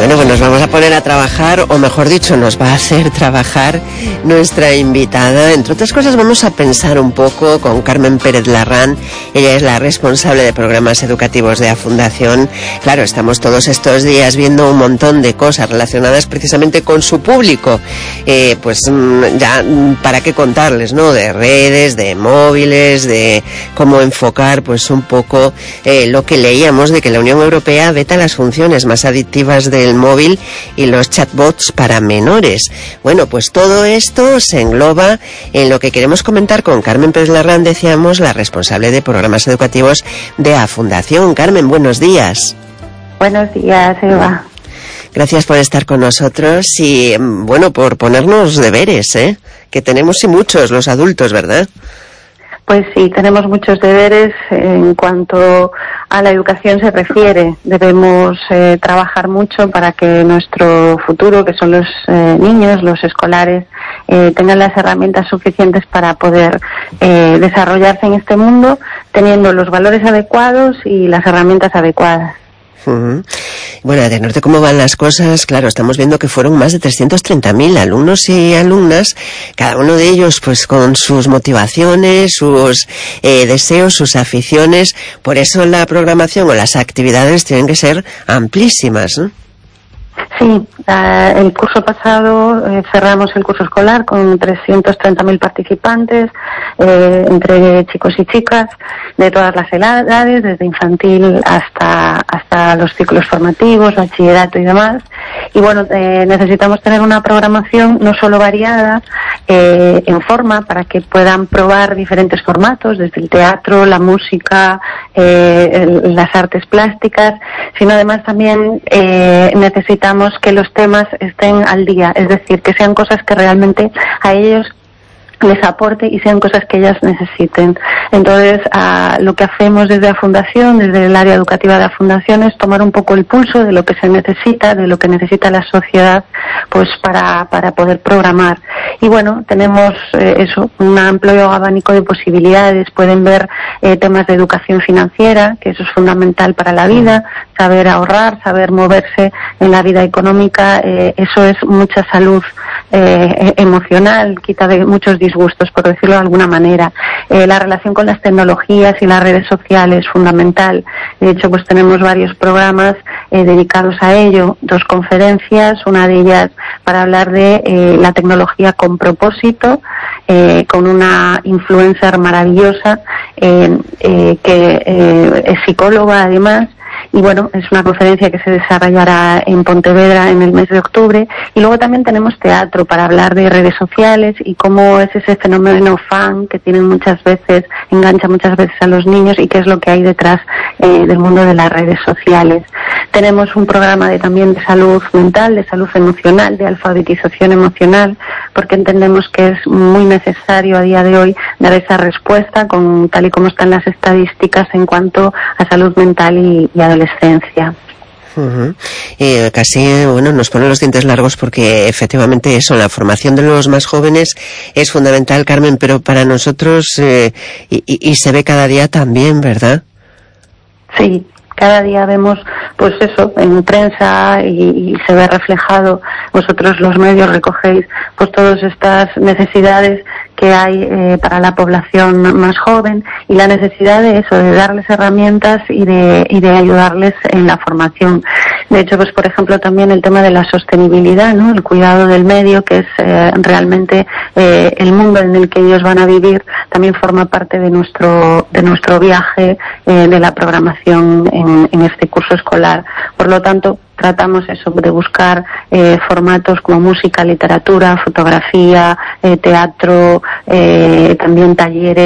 Bueno, pues nos vamos a poner a trabajar, o mejor dicho, nos va a hacer trabajar nuestra invitada. Entre otras cosas, vamos a pensar un poco con Carmen Pérez Larrán. Ella es la responsable de programas educativos de A-Fundación. Claro, estamos todos estos días viendo un montón de cosas relacionadas precisamente con su público. Pues ya, ¿para qué contarles, no? De redes, de móviles, de cómo enfocar, pues un poco lo que leíamos de que la Unión Europea veta las funciones más adictivas del móvil y los chatbots para menores. Bueno, pues todo esto se engloba en lo que queremos comentar con Carmen Pérez Larrán, decíamos, la responsable de programas educativos de A-Fundación. Carmen, buenos días. Buenos días, Eva. Gracias por estar con nosotros y, bueno, por ponernos deberes, que tenemos y muchos los adultos, ¿verdad? Pues sí, tenemos muchos deberes en cuanto a la educación se refiere. Debemos trabajar mucho para que nuestro futuro, que son los niños, los escolares, tengan las herramientas suficientes para poder desarrollarse en este mundo, teniendo los valores adecuados y las herramientas adecuadas. Uh-huh. Bueno, a tenor de cómo van las cosas, claro, estamos viendo que fueron más de 330.000 alumnos y alumnas, cada uno de ellos pues con sus motivaciones, sus deseos, sus aficiones. Por eso la programación o las actividades tienen que ser amplísimas, ¿no? Sí, el curso pasado cerramos el curso escolar con 330.000 participantes, entre chicos y chicas de todas las edades, desde infantil hasta los ciclos formativos, bachillerato y demás. Y bueno, necesitamos tener una programación no solo variada en forma para que puedan probar diferentes formatos, desde el teatro, la música, las artes plásticas, sino además también necesitamos que los temas estén al día, es decir, que sean cosas que realmente a ellos les aporte y sean cosas que ellas necesiten. Entonces, lo que hacemos desde A-Fundación, desde el área educativa de A-Fundación, es tomar un poco el pulso de lo que se necesita, de lo que necesita la sociedad, pues para poder programar. Y bueno, tenemos un amplio abanico de posibilidades. Pueden ver temas de educación financiera, que eso es fundamental para la vida, saber ahorrar, saber moverse en la vida económica, eso es mucha salud emocional, quita de muchos disgustos, por decirlo de alguna manera. La relación con las tecnologías y las redes sociales es fundamental. De hecho, pues tenemos varios programas dedicados a ello, 2 conferencias, una de ellas para hablar de la tecnología con propósito, con una influencer maravillosa que es psicóloga además. Y bueno, es una conferencia que se desarrollará en Pontevedra en el mes de octubre. Y luego también tenemos teatro para hablar de redes sociales y cómo es ese fenómeno fan que tienen muchas veces, engancha muchas veces a los niños y qué es lo que hay detrás del mundo de las redes sociales. Tenemos un programa también de salud mental, de salud emocional, de alfabetización emocional, porque entendemos que es muy necesario a día de hoy dar esa respuesta tal y como están las estadísticas en cuanto a salud mental y adolescencia. Uh-huh. Casi, bueno, nos ponen los dientes largos porque efectivamente eso, la formación de los más jóvenes es fundamental, Carmen, pero para nosotros y se ve cada día también, ¿verdad? Sí. Cada día vemos, pues eso, en prensa y se ve reflejado, vosotros los medios recogéis pues todas estas necesidades que hay para la población más joven y la necesidad de eso, de darles herramientas y de ayudarles en la formación. De hecho, pues por ejemplo también el tema de la sostenibilidad, ¿no? El cuidado del medio, que es realmente el mundo en el que ellos van a vivir, también forma parte de nuestro viaje de la programación en este curso escolar. Por lo tanto, tratamos eso, de buscar formatos como música, literatura, fotografía, teatro, también talleres